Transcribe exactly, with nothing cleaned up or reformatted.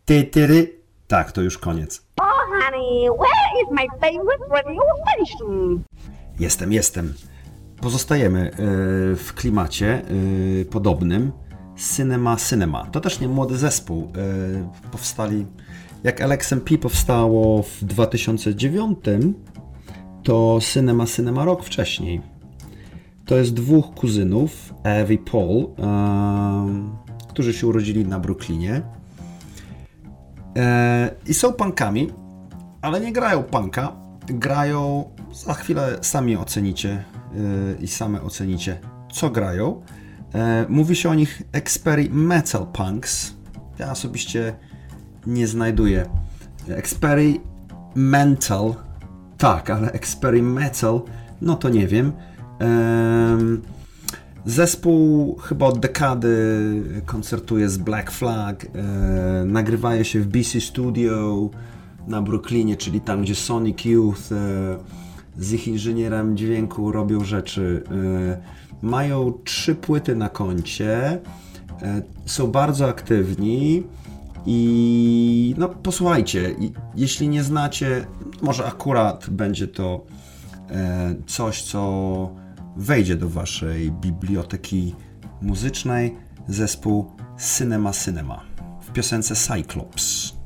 Ty, tyry. Tak, to już koniec. Oh, honey, where is my favorite radio station? Jestem, jestem. Pozostajemy yy, w klimacie yy, podobnym. Cinema Cinema. To też nie młody zespół. Yy, powstali, jak L X M P powstało w dwa tysiące dziewiątym, to Cinema Cinema rok wcześniej. To jest dwóch kuzynów, Ev i Paul, yy, którzy się urodzili na Brooklynie. Yy, I są punkami, ale nie grają punka. Grają, za chwilę sami ocenicie yy, i same ocenicie, co grają. Yy, mówi się o nich experimental punks. Ja osobiście nie znajduję. Experimental, tak, ale experimental, no to nie wiem. Yy, zespół chyba od dekady koncertuje z Black Flag, yy, nagrywają się w B C Studio na Brooklynie, czyli tam, gdzie Sonic Youth z ich inżynierem dźwięku robią rzeczy. Mają trzy płyty na koncie, są bardzo aktywni i no posłuchajcie, jeśli nie znacie, może akurat będzie to coś, co wejdzie do waszej biblioteki muzycznej. Zespół Cinema Cinema w piosence Cyclops.